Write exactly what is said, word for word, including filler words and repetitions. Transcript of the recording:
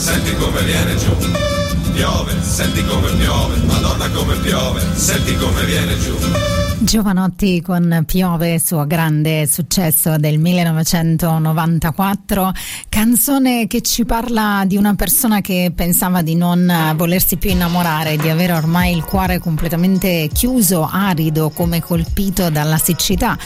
senti come viene giù. Piove, senti come piove, Madonna come piove, senti come viene giù. Giovanotti con Piove, suo grande successo del millenovecentonovantaquattro, canzone che ci parla di una persona che pensava di non volersi più innamorare, di avere ormai il cuore completamente chiuso, arido, come colpito dalla siccità,